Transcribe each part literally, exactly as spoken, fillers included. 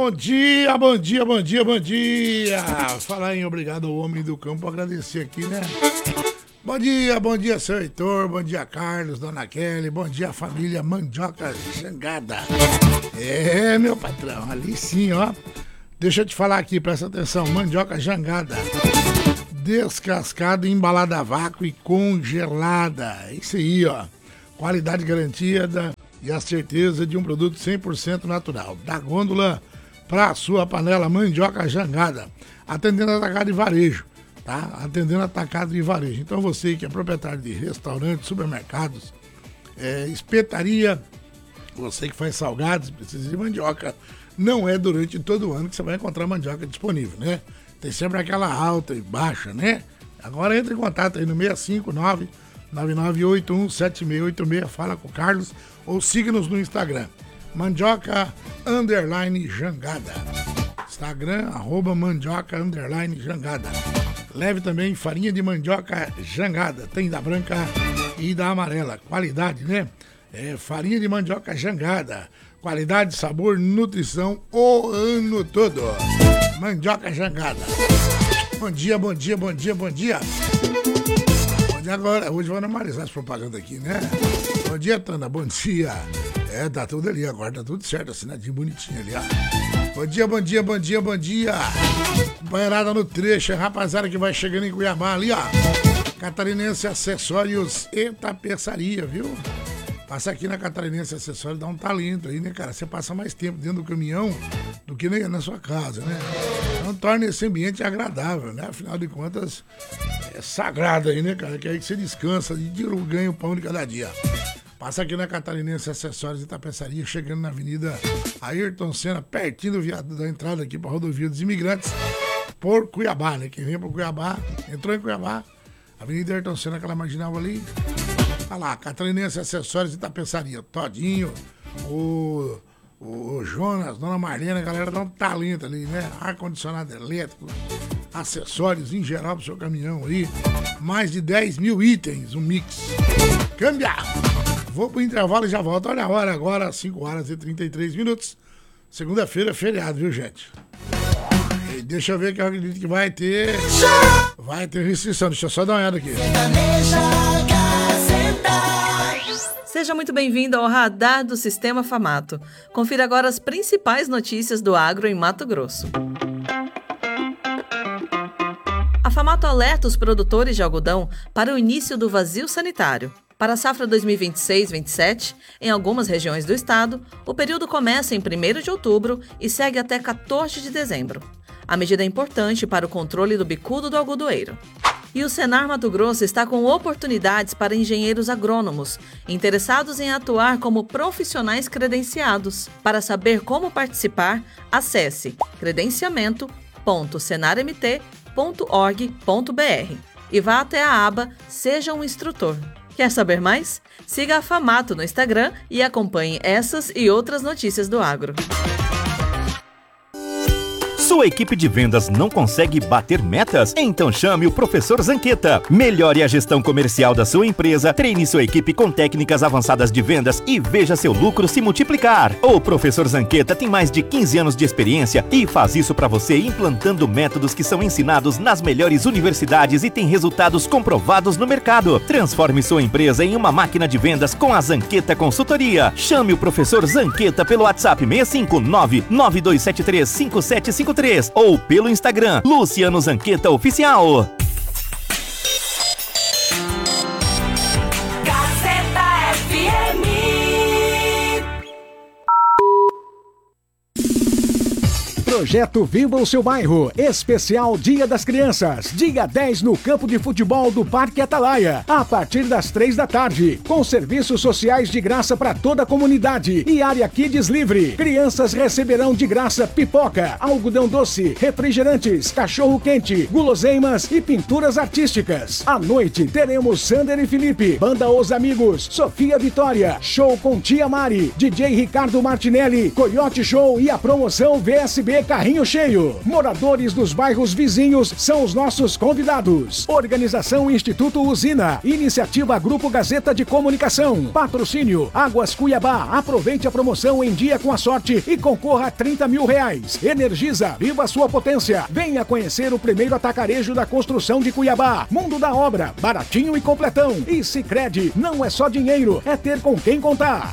Bom dia, bom dia, bom dia, bom dia. Falar em obrigado ao homem do campo, agradecer aqui, né? Bom dia, bom dia, seu Heitor, bom dia, Carlos, dona Kelly, bom dia, família Mandioca Jangada. É, meu patrão, ali sim, ó. Deixa eu te falar aqui, presta atenção, mandioca jangada. Descascada, embalada a vácuo e congelada. Isso aí, ó. Qualidade garantida e a certeza de um produto cem por cento natural. Da gôndola para a sua panela, mandioca jangada. Atendendo atacado e varejo, tá? Atendendo atacado e varejo. Então você que é proprietário de restaurantes, supermercados, é, espetaria, você que faz salgados, precisa de mandioca. Não é durante todo o ano que você vai encontrar mandioca disponível, né? Tem sempre aquela alta e baixa, né? Agora entre em contato aí no seis cinco nove, nove nove oito um, sete seis oito seis, fala com o Carlos ou siga-nos no Instagram, mandioca underline jangada. Instagram, arroba mandioca underline jangada. Leve também farinha de mandioca jangada, tem da branca e da amarela, qualidade, né? É farinha de mandioca jangada. Qualidade, sabor, nutrição o ano todo. Mandioca jangada. Bom dia, bom dia, bom dia, bom dia. Bom dia agora. Hoje vou normalizar as propagandas aqui, né? Bom dia, Tana. Bom dia. É, tá tudo ali agora, tá tudo certo, assinadinho bonitinho ali, ó. Bom dia, bom dia, bom dia, bom dia. Companheirada no trecho, rapaziada que vai chegando em Cuiabá ali, ó. Catarinense Acessórios e Tapeçaria, viu? Passa aqui na Catarinense Acessório, dá um talento aí, né, cara? Você passa mais tempo dentro do caminhão do que na sua casa, né? Então torna esse ambiente agradável, né? Afinal de contas, é sagrado aí, né, cara? Que é aí que você descansa e ganha o pão de cada dia. Passa aqui na Catarinense Acessórios e Tapeçaria, chegando na Avenida Ayrton Senna, pertinho do viado da entrada aqui para a Rodovia dos Imigrantes, por Cuiabá, né? Quem vem por Cuiabá, entrou em Cuiabá, Avenida Ayrton Senna, aquela marginal ali. Tá lá, Catarinense Acessórios e Tapeçaria. Todinho, o, o, o Jonas, Dona Marlene, a galera dá um talento ali, né? Ar-condicionado elétrico, acessórios em geral pro seu caminhão aí. Mais de dez mil itens, um mix. Câmbia! Vou pro intervalo e já volto. Olha a hora agora, cinco horas e trinta e três minutos. Segunda-feira é feriado, viu, gente? E deixa eu ver que eu acredito que vai ter... Vai ter restrição. Deixa eu só dar uma olhada aqui. Seja muito bem-vindo ao Radar do Sistema Famato. Confira agora as principais notícias do agro em Mato Grosso. A Famato alerta os produtores de algodão para o início do vazio sanitário. Para a safra dois mil e vinte e seis vinte e sete, em algumas regiões do estado, o período começa em primeiro de outubro e segue até quatorze de dezembro. A medida é importante para o controle do bicudo do algodoeiro. E o Senar Mato Grosso está com oportunidades para engenheiros agrônomos, interessados em atuar como profissionais credenciados. Para saber como participar, acesse credenciamento ponto senarmt ponto org ponto br e vá até a aba Seja um Instrutor. Quer saber mais? Siga a Famato no Instagram e acompanhe essas e outras notícias do agro. Sua equipe de vendas não consegue bater metas? Então chame o Professor Zanqueta. Melhore a gestão comercial da sua empresa, treine sua equipe com técnicas avançadas de vendas e veja seu lucro se multiplicar. O Professor Zanqueta tem mais de quinze anos de experiência e faz isso para você implantando métodos que são ensinados nas melhores universidades e tem resultados comprovados no mercado. Transforme sua empresa em uma máquina de vendas com a Zanqueta Consultoria. Chame o Professor Zanqueta pelo WhatsApp seis cinco nove, nove dois sete três, cinco sete cinco três ou pelo Instagram Luciano Zanqueta Oficial. Gazeta F M. Projeto Viva o Seu Bairro, especial Dia das Crianças, dia dez no campo de futebol do Parque Atalaia, a partir das três da tarde, com serviços sociais de graça para toda a comunidade e área Kids livre. Crianças receberão de graça pipoca, algodão doce, refrigerantes, cachorro quente, guloseimas e pinturas artísticas. À noite teremos Sander e Felipe, Banda Os Amigos, Sofia Vitória, show com Tia Mari, D J Ricardo Martinelli, Coyote Show e a promoção V S B. e carrinho cheio. Moradores dos bairros vizinhos são os nossos convidados. Organização Instituto Usina. Iniciativa Grupo Gazeta de Comunicação. Patrocínio Águas Cuiabá. Aproveite a promoção em dia com a sorte e concorra a trinta mil reais. Energisa, viva a sua potência. Venha conhecer o primeiro atacarejo da construção de Cuiabá. Mundo da Obra, baratinho e completão. E Sicredi, não é só dinheiro, é ter com quem contar.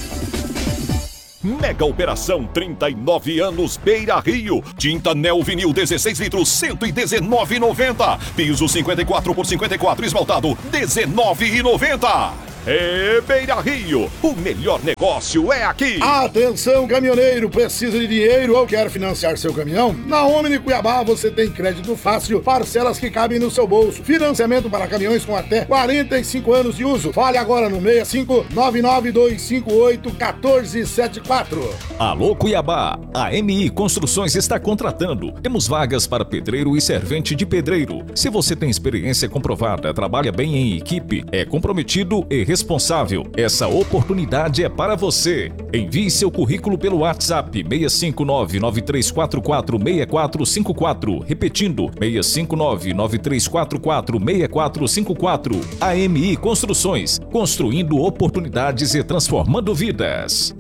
Mega Operação trinta e nove anos Beira Rio. Tinta Neo Vinil dezesseis litros, cento e dezenove reais e noventa centavos. Piso cinquenta e quatro por cinquenta e quatro esmaltado, dezenove reais e noventa centavos. É Beira Rio, o melhor negócio é aqui. Atenção, caminhoneiro, precisa de dinheiro ou quer financiar seu caminhão? Na Omni Cuiabá você tem crédito fácil, parcelas que cabem no seu bolso, financiamento para caminhões com até quarenta e cinco anos de uso. Fale agora no seis cinco nove nove dois cinco oito um quatro sete quatro. Alô Cuiabá, a M I Construções está contratando. Temos vagas para pedreiro e servente de pedreiro. Se você tem experiência comprovada, trabalha bem em equipe, é comprometido e responsável, essa oportunidade é para você. Envie seu currículo pelo WhatsApp seis cinco nove nove três quatro quatro seis quatro cinco quatro, repetindo seis cinco nove nove três quatro quatro seis quatro cinco quatro. A M I Construções, construindo oportunidades e transformando vidas.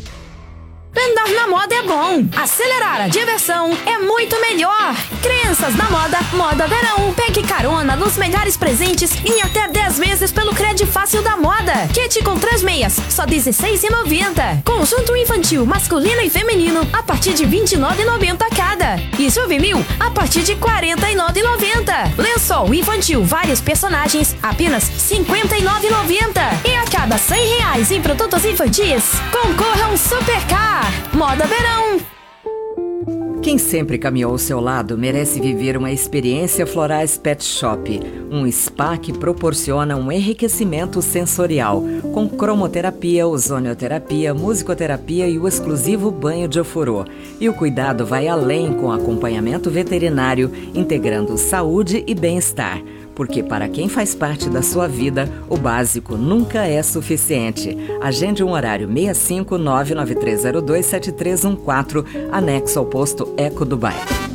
Andar na moda é bom, acelerar a diversão é muito melhor. Crenças na moda, moda verão. Pegue carona nos melhores presentes em até dez vezes pelo Crédito Fácil da Moda. Kit com três meias, só dezesseis reais e noventa centavos. Conjunto infantil, masculino e feminino, a partir de vinte e nove reais e noventa centavos cada. E juvenil, a partir de quarenta e nove reais e noventa centavos. Lençol infantil, vários personagens, apenas cinquenta e nove reais e noventa centavos. E a cada cem reais em produtos infantis, concorra a um supercar. Moda Verão. Quem sempre caminhou ao seu lado merece viver uma experiência Florais Pet Shop, um spa que proporciona um enriquecimento sensorial, com cromoterapia, ozonioterapia, musicoterapia e o exclusivo banho de ofurô. E o cuidado vai além com acompanhamento veterinário, integrando saúde e bem-estar. Porque para quem faz parte da sua vida, o básico nunca é suficiente. Agende um horário seis cinco nove nove três zero dois sete três um quatro, anexo ao posto Eco do Bairro.